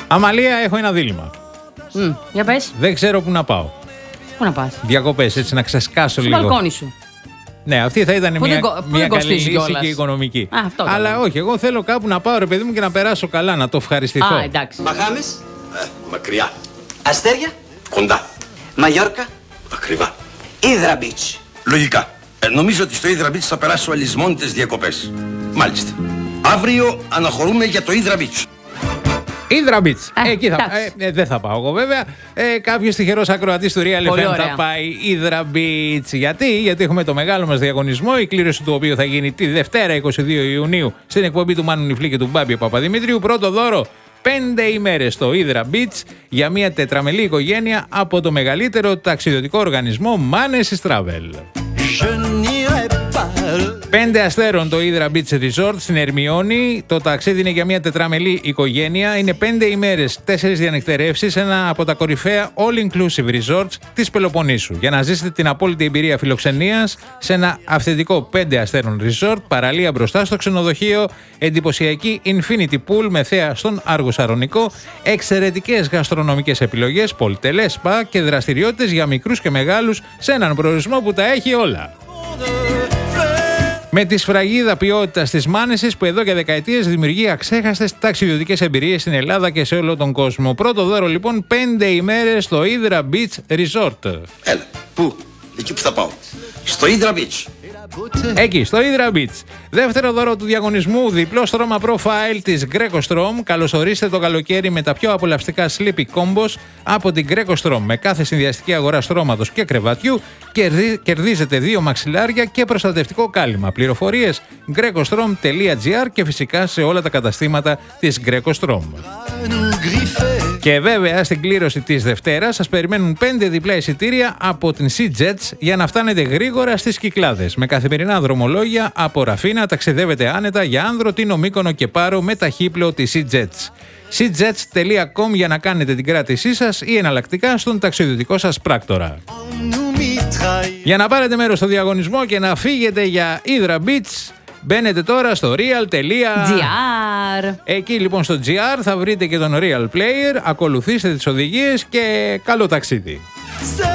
Αμαλία, έχω ένα δίλημμα. Για πες. Δεν ξέρω πού να πάω. Πού να πας? Διακοπές, έτσι να ξεσκάσω λίγο. Στο μπαλκόνι σου. Ναι, αυτή θα ήταν μια καλή λύση κιόλας. και οικονομική. Αλλά καλά. Όχι, εγώ θέλω κάπου να πάω, ρε παιδί μου, και να περάσω καλά, να το ευχαριστηθώ. Εντάξει. Μπαχάμες, μακριά. Αστέρια, κοντά. Μαγιόρκα, ακριβά. Ύδρα Beach. Λογικά. Νομίζω ότι στο Ύδρα Beach θα περάσω αλυσμόνητες διακοπές. Μάλιστα. Αύριο αναχωρούμε για το Ύδρα Beach. Ύδρα Beach. Εκεί θα δεν θα πάω εγώ βέβαια. Κάποιος τυχερός ακροατής του Real FM θα πάει Ύδρα Beach. Γιατί έχουμε το μεγάλο μας διαγωνισμό, η κλήρωση του οποίου θα γίνει τη Δευτέρα 22 Ιουνίου στην εκπομπή του Μάνου Νιφλή και του Μπάμπη Παπαδημητρίου. Πρώτο δώρο, 5 ημέρες στο Ύδρα Beach για μια τετραμελή οικογένεια από το μεγαλύτερο ταξιδιωτικό οργανισμό Manes Travel. 5 αστέρων το Ύδρα Beach Resort στην Ερμιώνη. Το ταξίδι είναι για μια τετραμελή οικογένεια. Είναι 5 ημέρες, 4 διανυκτερεύσεις, ένα από τα κορυφαία all-inclusive resorts της Πελοποννήσου. Για να ζήσετε την απόλυτη εμπειρία φιλοξενίας σε ένα αυθεντικό 5 αστέρων resort, παραλία μπροστά στο ξενοδοχείο, εντυπωσιακή infinity pool με θέα στον Άργο Σαρονικό, εξαιρετικές γαστρονομικές επιλογές, πολυτελές σπα και δραστηριότητες για μικρούς και μεγάλους σε έναν προορισμό που τα έχει όλα. Με τη σφραγίδα ποιότητας της Μάνεσης που εδώ και δεκαετίες δημιουργεί αξέχαστες ταξιδιωτικές εμπειρίες στην Ελλάδα και σε όλο τον κόσμο. Πρώτο δώρο λοιπόν, 5 ημέρες στο Ύδρα Beach Resort. Έλα, πού? Εκεί που θα πάω. Στο Ύδρα Beach. Εκεί, στο Ύδρα Beach. Δεύτερο δώρο του διαγωνισμού, διπλό στρώμα profile της Greco Strom. Καλωσορίστε το καλοκαίρι με τα πιο απολαυστικά sleepy combos από την Greco Strom. Με κάθε συνδυαστική αγορά στρώματος και κρεβατιού κερδίζετε 2 μαξιλάρια και προστατευτικό κάλυμα. Πληροφορίες grecostrom.gr και φυσικά σε όλα τα καταστήματα της Greco Strom. Και βέβαια στην κλήρωση της Δευτέρας σας περιμένουν 5 διπλά εισιτήρια από την Sea Jets για να φτάνετε γρήγορα στις Κυκλάδες. Με καθημερινά δρομολόγια από Ραφίνα ταξιδεύετε άνετα για Άνδρο, Τίνο, Μύκονο και Πάρο με ταχύπλοο της Sea Jets. seajets.com για να κάνετε την κράτησή σας ή εναλλακτικά στον ταξιδιωτικό σας πράκτορα. Για να πάρετε μέρος στο διαγωνισμό και να φύγετε για Ύδρα Beach, μπαίνετε τώρα στο real.gr. Εκεί λοιπόν στο GR θα βρείτε και τον Real Player, ακολουθήστε τις οδηγίες και καλό ταξίδι.